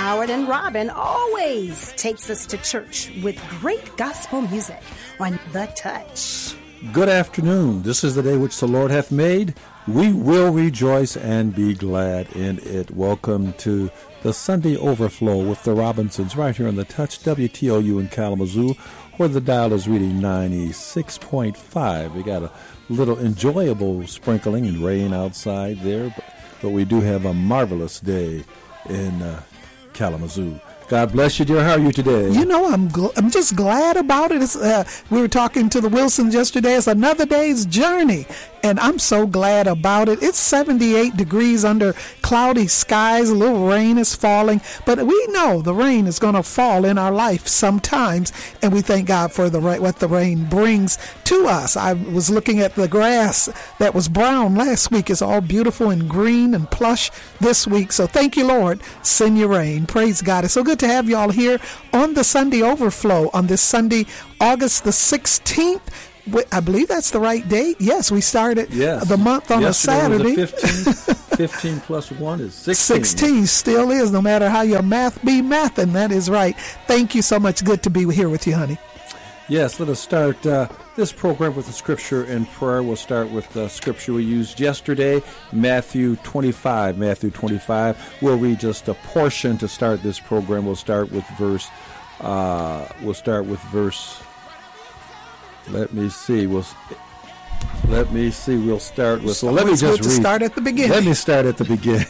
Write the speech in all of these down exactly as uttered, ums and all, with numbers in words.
Howard and Robin always takes us to church with great gospel music on The Touch. Good afternoon. This is the day which the Lord hath made. We will rejoice and be glad in it. Welcome to the Sunday Overflow with the Robinsons right here on The Touch, W T O U in Kalamazoo, where the dial is reading ninety-six point five. We got a little enjoyable sprinkling and rain outside there, but, but we do have a marvelous day in uh, Kalamazoo. God bless you, dear. How are you today? You know, I'm gl- I'm just glad about it. It's, uh, we were talking to the Wilsons yesterday. It's another day's journey, and I'm so glad about it. It's seventy-eight degrees under cloudy skies. A little rain is falling, but we know the rain is going to fall in our life sometimes, and we thank God for the ra- what the rain brings to us. I was looking at the grass that was brown last week. It's all beautiful and green and plush this week. So thank you, Lord. Send your rain. Praise God. It's so good to have you all here on the Sunday Overflow on this Sunday, August the sixteenth. I believe that's the right date. Yes, we started yes. the month on Yesterday a Saturday. Was fifteen, fifteen plus one is sixteen. sixteen still is, no matter how your math be math, and that is right. Thank you so much. Good to be here with you, honey. Yes, let us start uh, this program with the scripture and prayer. We'll start with the scripture we used yesterday, Matthew twenty-five. Matthew twenty-five. We'll read just a portion to start this program. We'll start with verse. Uh, we'll start with verse. Let me see. We'll. Let me see. We'll start with. So let me just good to read. Start at the beginning. Let me start at the beginning.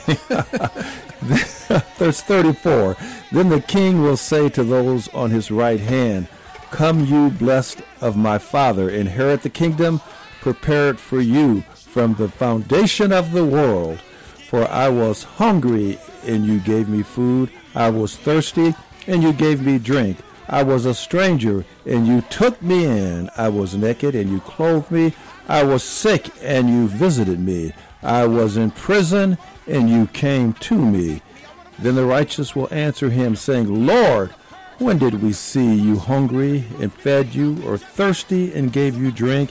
Verse thirty-four. Then the king will say to those on his right hand, "Come, you blessed of my Father, inherit the kingdom prepared for you from the foundation of the world. For I was hungry, and you gave me food. I was thirsty, and you gave me drink. I was a stranger, and you took me in. I was naked, and you clothed me. I was sick, and you visited me. I was in prison, and you came to me." Then the righteous will answer him, saying, "Lord, when did we see you hungry and fed you, or thirsty and gave you drink?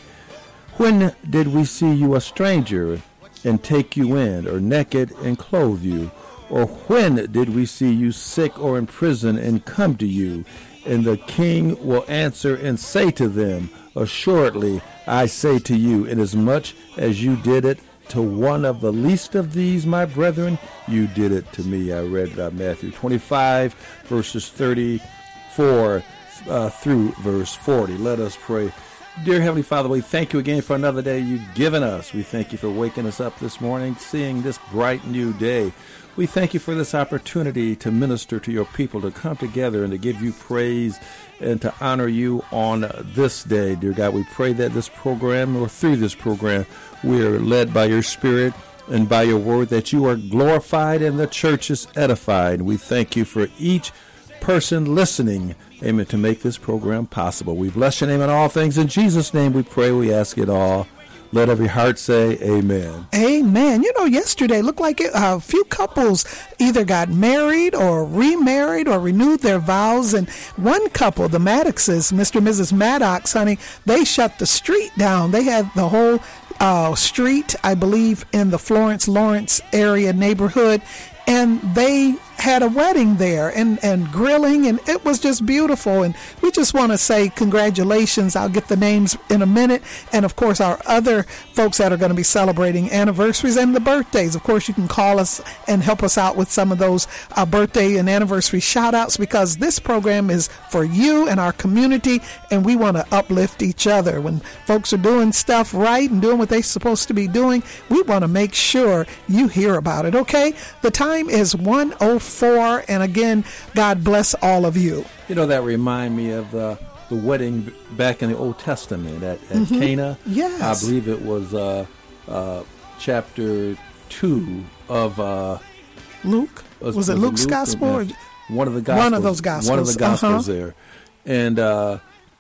When did we see you a stranger and take you in, or naked and clothe you? Or when did we see you sick or in prison and come to you?" And the king will answer and say to them, "Assuredly, I say to you, inasmuch as you did it to one of the least of these, my brethren, you did it to me." I read uh, Matthew twenty-five, verses thirty-four uh, through verse forty. Let us pray. Dear Heavenly Father, we thank you again for another day you've given us. We thank you for waking us up this morning, seeing this bright new day. We thank you for this opportunity to minister to your people, to come together and to give you praise and to honor you on this day. Dear God, we pray that this program, or through this program, we are led by your Spirit and by your word, that you are glorified and the church is edified. We thank you for each person listening, amen, to make this program possible. We bless your name in all things. In Jesus' name we pray, we ask it all. Let every heart say amen. Amen. You know, yesterday looked like it, uh, a few couples either got married or remarried or renewed their vows. And one couple, the Maddoxes, Mister and Missus Maddox, honey, they shut the street down. They had the whole uh, street, I believe, in the Florence Lawrence area neighborhood. And they had a wedding there and, and grilling, and it was just beautiful. And we just want to say congratulations. I'll get the names in a minute. And, of course, our other folks that are going to be celebrating anniversaries and the birthdays. Of course, you can call us and help us out with some of those uh, birthday and anniversary shout-outs, because this program is for you and our community, and we want to uplift each other. When folks are doing stuff right and doing what they're supposed to be doing, we want to make sure you hear about it, okay? The time is one oh four, and again, God bless all of you. You know, that remind me of uh, the wedding back in the Old Testament at, at Mm-hmm. Cana. Yes. I believe it was uh, uh, chapter two of uh, Luke. Was, was it Luke's Luke gospel? Or, or, one of the gospels. One of those gospels. One of the gospels uh-huh. there. And uh,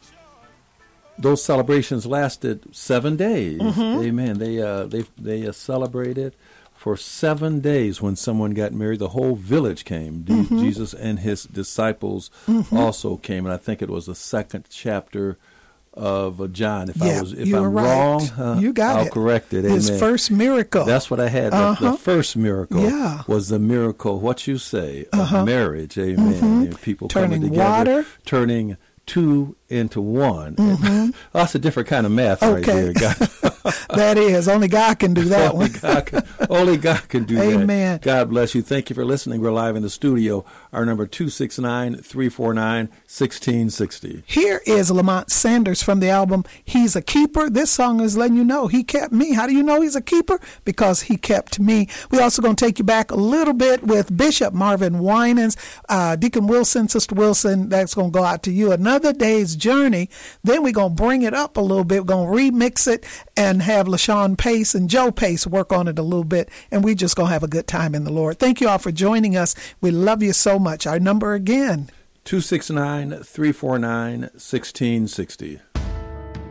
those celebrations lasted seven days. Mm-hmm. Amen. They, uh, they, they uh, celebrated for seven days. When someone got married, the whole village came. Mm-hmm. Jesus and his disciples mm-hmm. also came. And I think it was the second chapter of uh, John. If yeah, I was, if you I'm were right. wrong, uh, you got I'll it. correct it. His Amen. first miracle. That's what I had. Uh-huh. The, the first miracle Yeah. was the miracle, what you say, of Uh-huh. marriage. Amen. Mm-hmm. And people Turning coming together, water. turning two into one. Mm-hmm. That's a different kind of math right Okay. there. God. That is. Only God can do that only one. God can, only God can do Amen. that. God bless you. Thank you for listening. We're live in the studio. Our number two six nine, three four nine, one six six zero. Here is Lamont Sanders from the album He's a Keeper. This song is letting you know he kept me. How do you know he's a keeper? Because he kept me. We're also going to take you back a little bit with Bishop Marvin Winans, uh, Deacon Wilson, Sister Wilson. That's going to go out to you. Another day's journey. Then we're going to bring it up a little bit. We're going to remix it and have LaShawn Pace and Joe Pace work on it a little bit. And we just going to have a good time in the Lord. Thank you all for joining us. We love you so much. Our number again, two six nine, three four nine, one six six zero.